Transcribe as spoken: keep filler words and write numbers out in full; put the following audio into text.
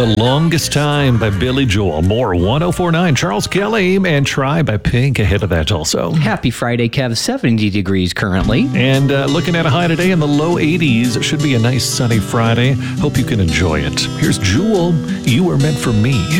The Longest Time by Billy Joel. More one oh four point nine. Charles Kelly and Try by Pink ahead of that also. Happy Friday, Kev. seventy degrees currently. And uh, looking at a high today in the low eighties. It should be a nice sunny Friday. Hope you can enjoy it. Here's Jewel. You Were Meant for Me.